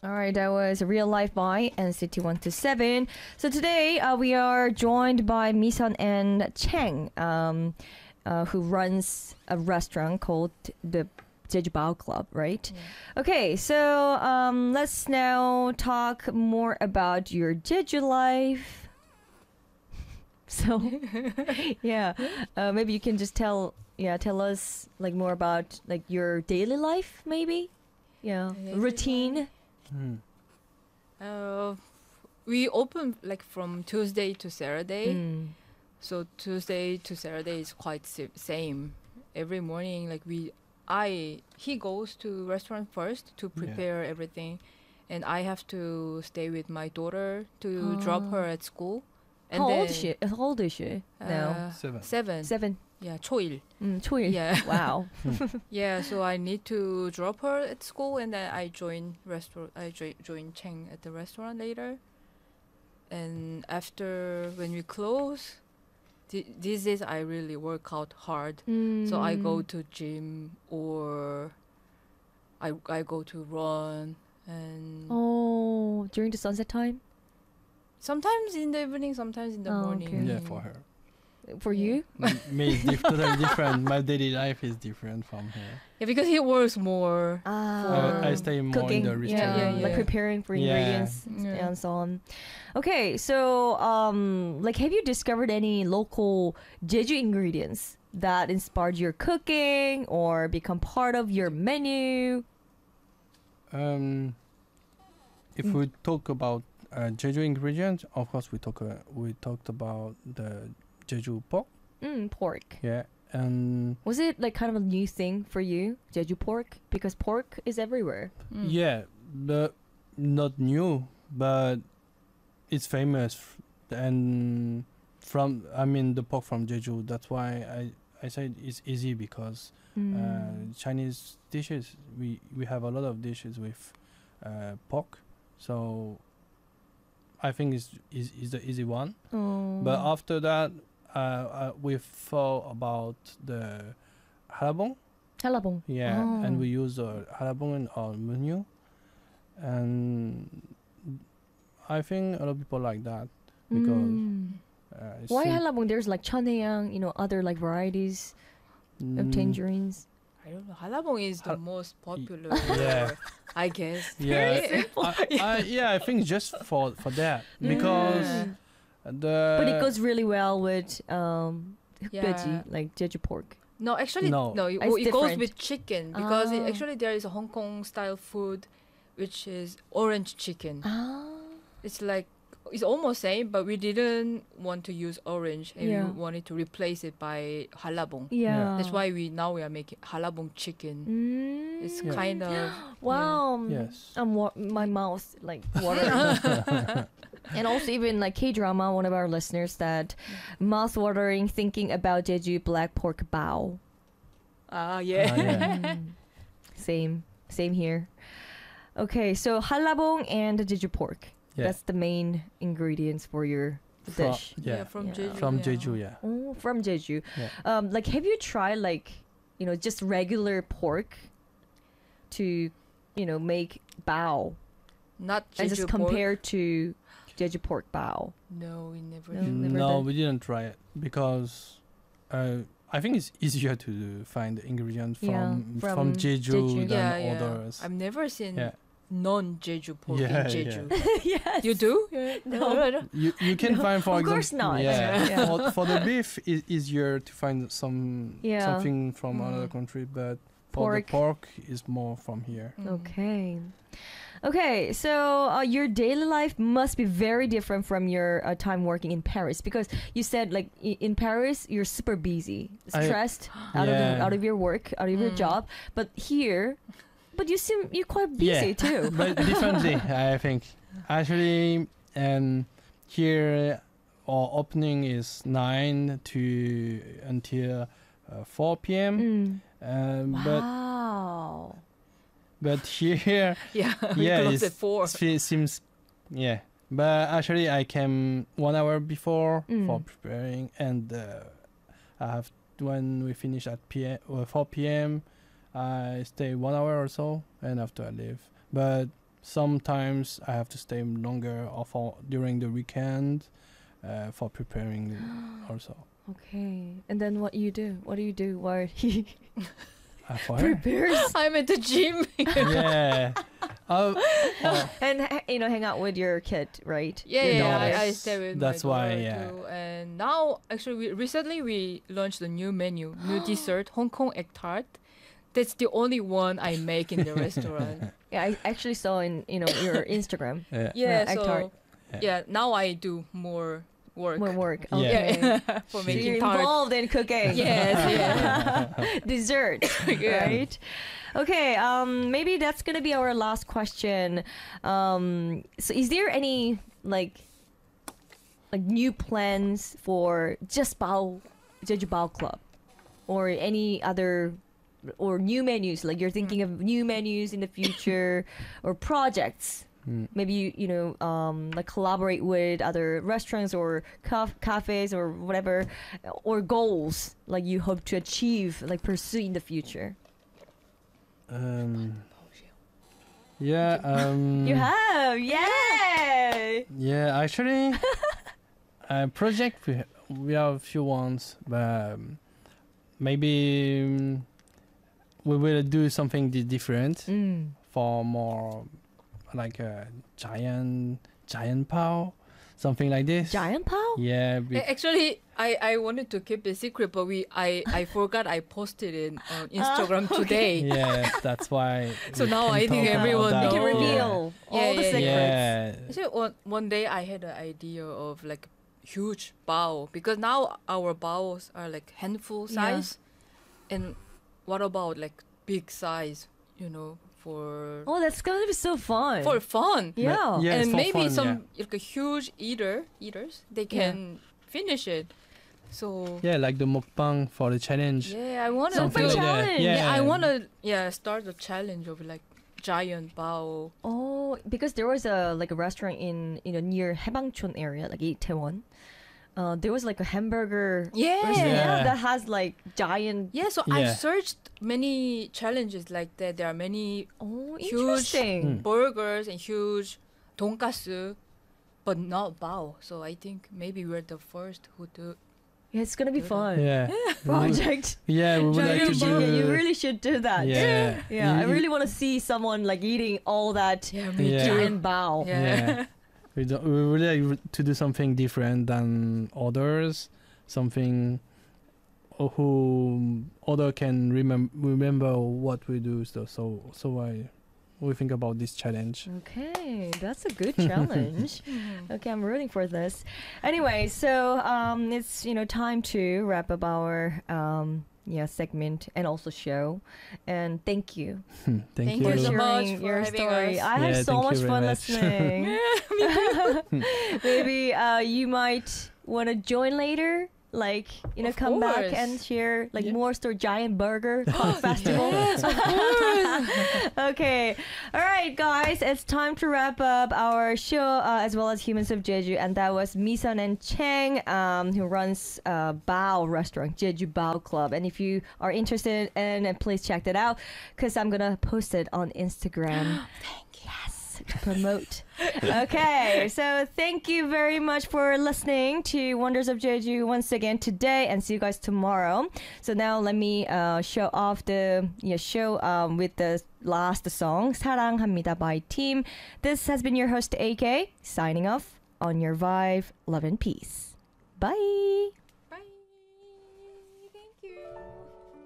All right, that was Real Life by NCT 127. So today we are joined by Misun and Cheng, who runs a restaurant called the Jeju Bao Club, right? Yeah. Okay, so let's now talk more about your Jeju life. So, yeah, maybe you can just tell us like more about like your daily life, maybe, Daily routine. We open like from Tuesday to Saturday. Mm. So Tuesday to Saturday is quite same. Every morning, like he goes to restaurant first to prepare everything, and I have to stay with my daughter to drop her at school. And How then, old is she? How old is she now? 7. 7. Yeah, 초일. 초일. Yeah. Wow. Yeah, so I need to drop her at school, and then I join join Cheng at the restaurant later. And after when we close, these days I really work out hard. So I go to gym or I go to run, and During the sunset time? sometimes in the evening, sometimes in the morning. Okay. Yeah, for her. For Yeah. you? Me is totally different. My daily life is different from her. Yeah, because he works more. I stay more Cooking, in the restaurant. Yeah. like preparing for Yeah. ingredients Yeah. and so on. Okay, so like, have you discovered any local Jeju ingredients that inspired your cooking or become part of your menu? If we talk about Jeju ingredients, of course we talked about the Jeju pork. Pork. Yeah, and Was it like kind of a new thing for you, Jeju pork? Because pork is everywhere. yeah, but not new, but it's famous, and the pork from Jeju. That's why I said it's easy because Chinese dishes we have a lot of dishes with pork, so I think is the easy one. But after that, we thought about the halabong. Halabong. Yeah, and we use halabong in our menu, and I think a lot of people like that because Why halabong? There's like chaneyang, other like varieties of tangerines. I don't know. Halabong is the most popular. Yeah. I guess. Yeah, I think just for that because But it goes really well with 흑돼지, Yeah. like Jeju pork. No, actually, No. it It's goes different. with chicken because Ah. actually there is a Hong Kong style food, which is orange chicken. It's like it's almost same, but we didn't want to use orange, and Yeah. we wanted to replace it by halabong. Yeah. That's why we are making halabong chicken. It's Yeah. kind of Wow. Yes. My mouth like watering. And also even like K-drama, one of our listeners said mouth watering thinking about Jeju black pork bao. yeah. Same here. Okay, so halabong and Jeju pork. Yeah. That's the main ingredients for your dish. Yeah. From Yeah. Jeju. From yeah. Jeju, yeah. Oh, from Jeju. Yeah. Like, have you tried like, just regular pork to, make bao Not and Jeju just pork. compare to Jeju pork bao? No, we never. No. did. Never No, done. we didn't try it because I think it's easier to find the ingredients Yeah, from from Jeju Jeju. than Yeah. others. I've never seen Yeah. non-Jeju pork Yeah, in Jeju. Yes. You do? No. You can No, find, for of example, course not. Yeah, Yeah. for the beef, it's easier to find something from another country, but for the pork is more from here. Okay, so your daily life must be very different from your time working in Paris because you said like in Paris you're super busy, stressed out of your work, out of your job, but here, you're quite busy too. But differently, I think. Actually, here our opening is 9 to until 4 p.m. Wow. But here, Yeah, yeah, close at 4. it seems, yeah. But actually, I came 1 hour before for preparing, and when we finish at 4 p.m., I stay 1 hour or so, and after I leave. But sometimes I have to stay longer or for during the weekend for preparing also. Okay. And then what you do? What do you do while he For her. prepares I'm at the gym. Yeah. Oh, and hang out with your kid, right? Yeah, Your yeah, daughter. I stay with That's my why, daughter yeah. too. And now, actually, recently we launched a new menu, new dessert, Hong Kong egg tart. That's the only one I make in the restaurant. Yeah, I actually saw in your Instagram. yeah. Yeah, egg so tart. yeah, now I do more work. More work. Yeah. Okay. Yeah, for So making You're tart. involved in cooking. Yes, yeah. Dessert, Yeah. right? Okay, maybe that's gonna be our last question. So is there any like new plans for just Bao Jeju Bao Club, or any other, or new menus? Like you're thinking of new menus in the future, or projects? Mm. Maybe like collaborate with other restaurants or cafes or whatever, or goals like you hope to achieve, like pursue in the future. Yeah. You have, yay! Yeah, actually, project we have a few ones, but maybe we will do something different for more like a giant pao, something like this. Giant Pao? Yeah. Actually, I wanted to keep it secret, but I forgot I posted it on Instagram today. Yeah, that's why. So we now can I think talk about everyone that. You can knows. reveal all Yeah, the yeah, secrets. Yeah. Actually, one day I had an idea of like huge bao, because now our baos are like handful Yeah. size, and what about like big size? For Oh, that's gonna be so fun. for fun. yeah. Yeah, it's and for maybe fun, some like a huge eaters they Yeah. can finish it. So Yeah, like the mukbang for the challenge. yeah, I wanna Something Mukbang like that. challenge. Yeah. Yeah, I wanna start a challenge of like giant bao. Oh, because there was a restaurant in near Haebangchon area, like Itaewon. There was like a hamburger Yeah. restaurant Yeah. that has like giant. Yeah, so I Yeah. searched many challenges like that. There are many Oh, Huge. interesting. burgers and huge donkasu, but not bao. So I think maybe we're the first who do. Yeah, it's gonna be fun. Yeah. Project. Yeah, we would like to Giant do. Bao. Yeah, you really should do that. Yeah. Yeah, I You- really want to see someone like eating all that Yeah, me too. giant bao. Yeah. Yeah. We would like to do something different than others. Something who other can remember what we do. So we think about this challenge. Okay, that's a good challenge. Okay, I'm rooting for this. Anyway, so it's time to wrap up our segment and also show. And thank you Thank Thank you. you so much sharing for your having story. us. I Yeah, had so thank much you very fun much. listening. Maybe you might want to join later. Like, Of come back course. and share like Yeah. more story, Giant Burger Festival. Yes, of course. Okay. All right, guys. It's time to wrap up our show as well as Humans of Jeju. And that was Misan and Cheng, who runs Bao restaurant, Jeju Bao Club. And if you are interested in it, please check that out because I'm going to post it on Instagram. Thank you. Yes. To promote. Okay. So thank you very much for listening to Wonders of Jeju once again today, and see you guys tomorrow. So now let me show off the show with the last song, 사랑합니다 by Team. This has been your host AK signing off on your vibe, love and peace. Bye.